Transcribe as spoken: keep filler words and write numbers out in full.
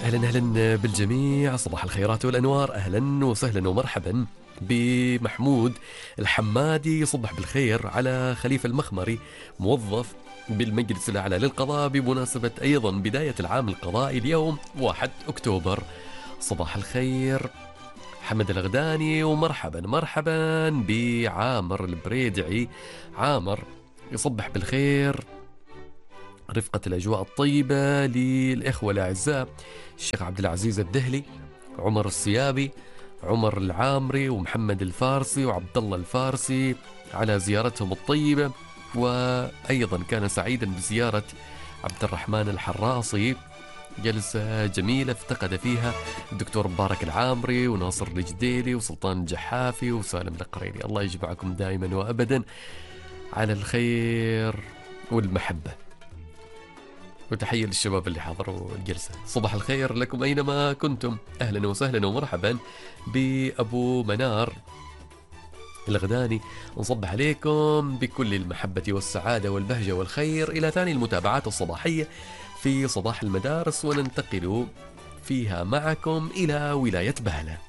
أهلا أهلا بالجميع، صباح الخيرات والأنوار، أهلا وسهلا ومرحبا بمحمود الحمادي. صبح بالخير على خليفة المخمري، موظف بالمجلس الأعلى للقضاء، بمناسبة أيضا بداية العام القضائي اليوم واحد أكتوبر. صباح الخير حمد الغداني، ومرحبا مرحبا بعامر البريدعي. عامر يصبح بالخير، رفقة الأجواء الطيبة للإخوة الأعزاء الشيخ عبد العزيز الدهلي، عمر الصيابي، عمر العامري، ومحمد الفارسي، وعبد الله الفارسي على زيارتهم الطيبة. وأيضا كان سعيدا بزيارة عبد الرحمن الحراصي، جلسة جميلة افتقد فيها الدكتور مبارك العامري وناصر الجديلي وسلطان الجحافي وسالم القريري. الله يجمعكم دائما وأبدا على الخير والمحبة. وتحية للشباب اللي حضروا الجلسة. صباح الخير لكم أينما كنتم، أهلا وسهلا ومرحبا بأبو منار الغداني. نصبح عليكم بكل المحبة والسعادة والبهجة والخير إلى ثاني المتابعات الصباحية في صباح المدارس، وننتقل فيها معكم إلى ولاية بهلة.